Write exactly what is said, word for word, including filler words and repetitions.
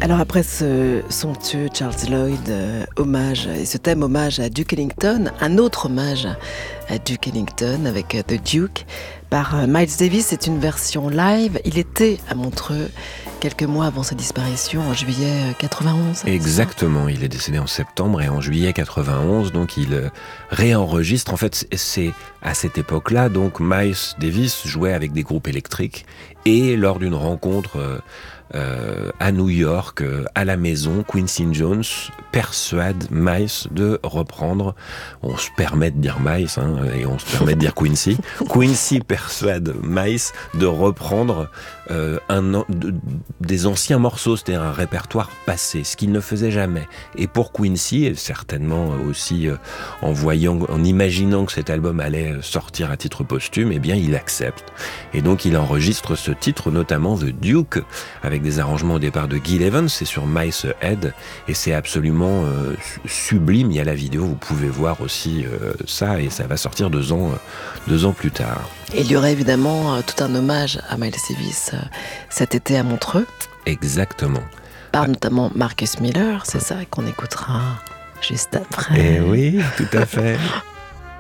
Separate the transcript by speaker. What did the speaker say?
Speaker 1: Alors après ce somptueux Charles Lloyd euh, hommage, et ce thème hommage à Duke Ellington, un autre hommage à Duke Ellington avec euh, The Duke par euh, Miles Davis. C'est une version live. Il était à Montreux quelques mois avant sa disparition, en juillet quatre-vingt-onze.
Speaker 2: Exactement, il est décédé en septembre et en juillet quatre-vingt-onze, donc il euh, réenregistre. En fait, c'est à cette époque-là, donc Miles Davis jouait avec des groupes électriques et lors d'une rencontre euh, euh, à New York, euh, à la maison, Quincy Jones persuade Miles de reprendre. On se permet de dire Miles hein, et on se permet de dire Quincy. Quincy persuade Miles de reprendre euh, un, de, des anciens morceaux, c'est-à-dire un répertoire passé, ce qu'il ne faisait jamais. Et pour Quincy, et certainement aussi euh, en voyant, en imaginant que cet album allait sortir à titre posthume, eh bien il accepte. Et donc il enregistre ce titre, notamment The Duke, avec des arrangements au départ de Gil Evans, c'est sur Mice Head, et c'est absolument euh, sublime. Il y a la vidéo, vous pouvez voir aussi euh, ça, et ça va sortir deux ans, euh, deux ans plus tard.
Speaker 1: Et il y aurait évidemment euh, tout un hommage à Miles Davis euh, cet été à Montreux.
Speaker 2: Exactement.
Speaker 1: Par ah. notamment Marcus Miller, c'est ça qu'on écoutera juste après.
Speaker 2: Eh oui, tout à fait.